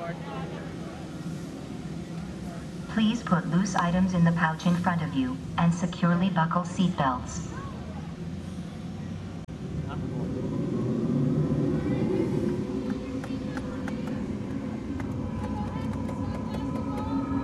Please put loose items in the pouch in front of you and securely buckle seatbelts.